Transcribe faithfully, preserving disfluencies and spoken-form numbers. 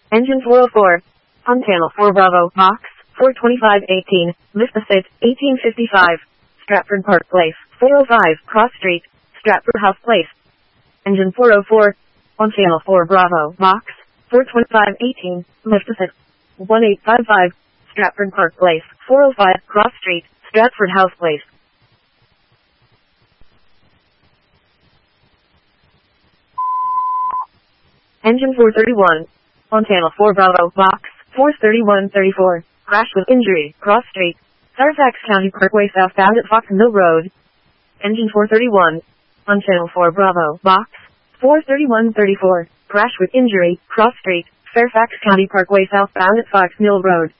Engine four oh four. On channel four Bravo, box, four twenty-five eighteen, Listasit, eighteen fifty-five. Stratford Park Place, four oh five, Cross Street, Stratford House Place. Engine four oh four. On channel four Bravo, box, four twenty-five eighteen, Listasit, one eight five five. Stratford Park Place, four oh five, Cross Street, Stratford House Place. Engine four thirty-one. On channel four Bravo, box, four thirty-one thirty-four. Crash with injury, Cross Street, Fairfax County Parkway southbound at Fox Mill Road. Engine four thirty-one. On channel four Bravo, box, four thirty-one thirty-four. Crash with injury, Cross Street, Fairfax County Parkway southbound at Fox Mill Road.